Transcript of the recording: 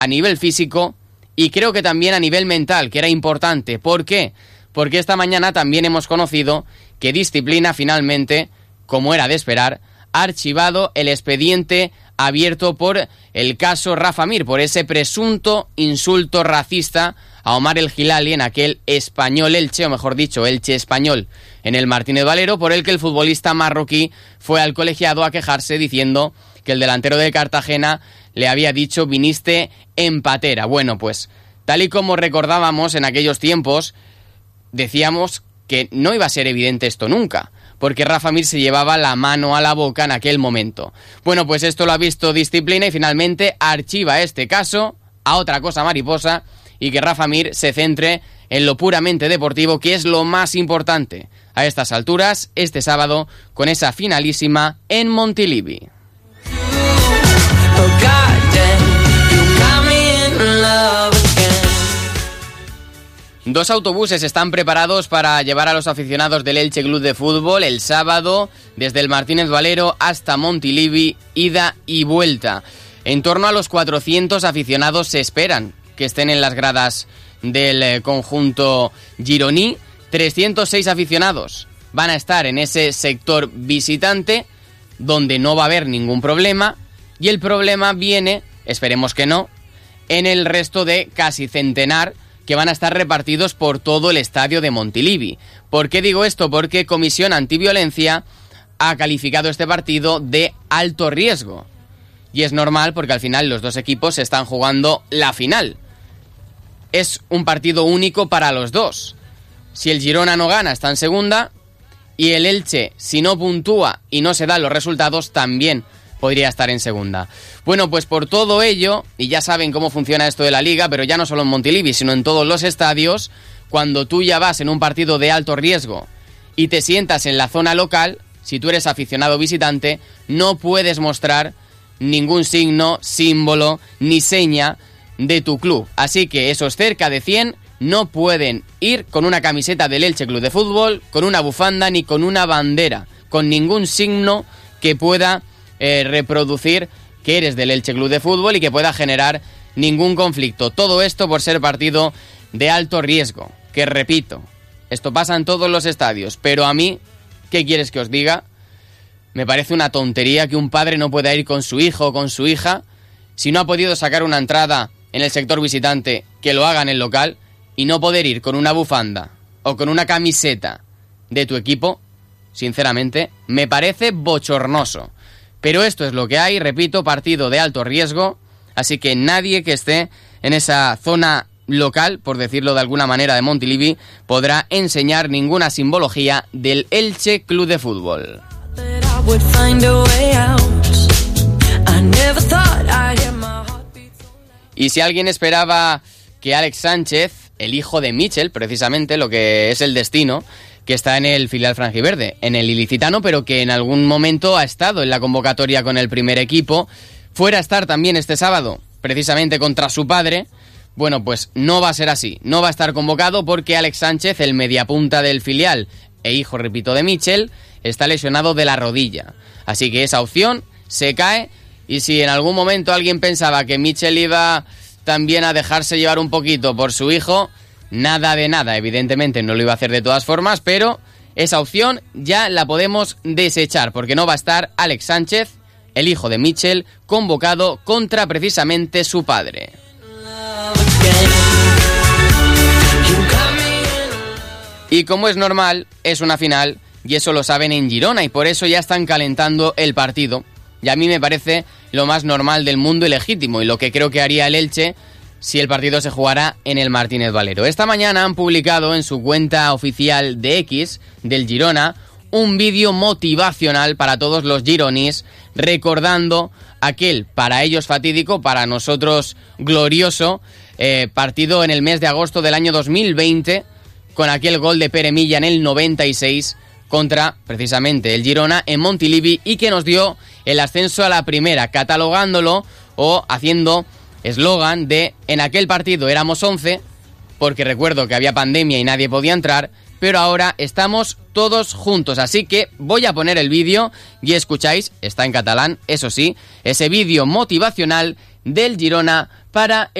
a nivel físico y creo que también a nivel mental, que era importante. ¿Por qué? Porque esta mañana también hemos conocido que Disciplina finalmente, como era de esperar, ha archivado el expediente abierto por el caso Rafa Mir, por ese presunto insulto racista a Omar El Hilali en aquel Español Elche, o mejor dicho, Elche Español, en el Martínez Valero, por el que el futbolista marroquí fue al colegiado a quejarse diciendo que el delantero de Cartagena le había dicho viniste en patera. Bueno, pues tal y como recordábamos en aquellos tiempos, decíamos que no iba a ser evidente esto nunca, porque Rafa Mir se llevaba la mano a la boca en aquel momento. Bueno, pues esto lo ha visto Disciplina y finalmente archiva este caso a otra cosa mariposa y que Rafa Mir se centre en lo puramente deportivo, que es lo más importante a estas alturas, este sábado, con esa finalísima en Montilivi. Dos autobuses están preparados para llevar a los aficionados del Elche Club de Fútbol el sábado desde el Martínez Valero hasta Montilivi, ida y vuelta. En torno a los 400 aficionados se esperan que estén en las gradas del conjunto gironí. 306 aficionados van a estar en ese sector visitante, donde no va a haber ningún problema, y el problema viene, esperemos que no, en el resto de casi centenar que van a estar repartidos por todo el estadio de Montilivi. ¿Por qué digo esto? Porque Comisión Antiviolencia ha calificado este partido de alto riesgo. Y es normal porque al final los dos equipos están jugando la final. Es un partido único para los dos. Si el Girona no gana, está en segunda, y el Elche, si no puntúa y no se dan los resultados, también podría estar en segunda. Bueno, pues por todo ello, y ya saben cómo funciona esto de la Liga, pero ya no solo en Montilivi, sino en todos los estadios, cuando tú ya vas en un partido de alto riesgo y te sientas en la zona local, si tú eres aficionado visitante, no puedes mostrar ningún signo, símbolo, ni seña de tu club. Así que esos cerca de 100 no pueden ir con una camiseta del Elche Club de Fútbol, con una bufanda ni con una bandera, con ningún signo que pueda reproducir que eres del Elche Club de Fútbol y que pueda generar ningún conflicto. Todo esto por ser partido de alto riesgo, que repito, esto pasa en todos los estadios, pero a mí, ¿qué quieres que os diga? Me parece una tontería que un padre no pueda ir con su hijo o con su hija, si no ha podido sacar una entrada en el sector visitante, que lo haga en el local, y no poder ir con una bufanda o con una camiseta de tu equipo. Sinceramente, me parece bochornoso. Pero esto es lo que hay, repito, partido de alto riesgo, así que nadie que esté en esa zona local, por decirlo de alguna manera, de Montilivi, podrá enseñar ninguna simbología del Elche Club de Fútbol. Y si alguien esperaba que Alex Sánchez, el hijo de Michel, precisamente lo que es el destino, que está en el filial franjiverde, en el ilicitano, pero que en algún momento ha estado en la convocatoria con el primer equipo, fuera a estar también este sábado, precisamente contra su padre. Bueno, pues no va a ser así, no va a estar convocado porque Alex Sánchez, el mediapunta del filial e hijo, repito, de Michel, está lesionado de la rodilla. Así que esa opción se cae, y si en algún momento alguien pensaba que Michel iba también a dejarse llevar un poquito por su hijo, nada de nada, evidentemente no lo iba a hacer de todas formas, pero esa opción ya la podemos desechar, porque no va a estar Alex Sánchez, el hijo de Michel, convocado contra precisamente su padre. Y como es normal, es una final, y eso lo saben en Girona, y por eso ya están calentando el partido. Y a mí me parece lo más normal del mundo y legítimo, y lo que creo que haría el Elche si el partido se jugara en el Martínez Valero. Esta mañana han publicado en su cuenta oficial de X del Girona un vídeo motivacional para todos los gironis, recordando aquel, para ellos fatídico, para nosotros glorioso, partido en el mes de agosto del año 2020, con aquel gol de Pere Milla en el 96 contra, precisamente, el Girona en Montilivi, y que nos dio el ascenso a la primera, catalogándolo o haciendo eslogan de en aquel partido éramos 11, porque recuerdo que había pandemia y nadie podía entrar, pero ahora estamos todos juntos. Así que voy a poner el vídeo y escucháis, está en catalán, eso sí, ese vídeo motivacional del Girona para